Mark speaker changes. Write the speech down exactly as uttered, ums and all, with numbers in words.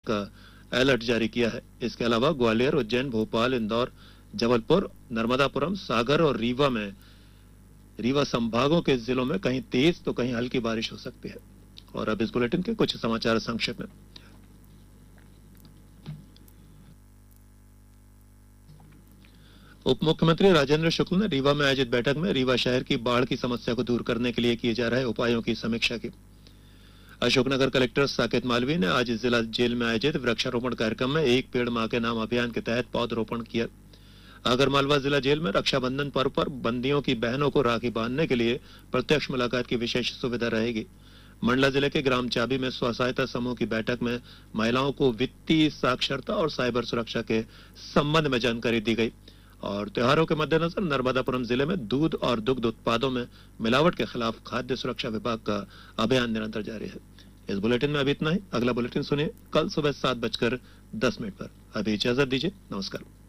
Speaker 1: का अलर्ट जारी किया है। इसके अलावा ग्वालियर, उज्जैन, भोपाल, इंदौर, जबलपुर, नर्मदापुरम, सागर और रीवा में रीवा संभागों के जिलों में कहीं तेज तो कहीं हल्की बारिश हो सकती है। और अब इस बुलेटिन के कुछ समाचार संक्षेप में। उप मुख्यमंत्री राजेंद्र शुक्ल ने रीवा में आयोजित बैठक में रीवा शहर की बाढ़ की समस्या को दूर करने के लिए किए जा रहे उपायों की समीक्षा की। अशोकनगर कलेक्टर साकेत मालवीय ने आज जिला जेल में आयोजित वृक्षारोपण कार्यक्रम में एक पेड़ मां के नाम अभियान के तहत पौधरोपण किया। आगरमालवा जिला जेल में रक्षाबंधन पर्व पर बंदियों की बहनों को राखी बांधने के लिए प्रत्यक्ष मुलाकात की विशेष सुविधा रहेगी। मंडला जिले के ग्राम चाबी में स्व सहायता समूह की बैठक में महिलाओं को वित्तीय साक्षरता और साइबर सुरक्षा के संबंध में जानकारी दी गई। और त्योहारों के मद्देनजर नर्मदापुरम जिले में दूध और दुग्ध उत्पादों में मिलावट के खिलाफ खाद्य सुरक्षा विभाग का अभियान निरंतर जारी है। इस बुलेटिन में अभी इतना ही। अगला बुलेटिन सुनिए कल सुबह सात बजकर दस मिनट पर। अभी इजाजत दीजिए। नमस्कार।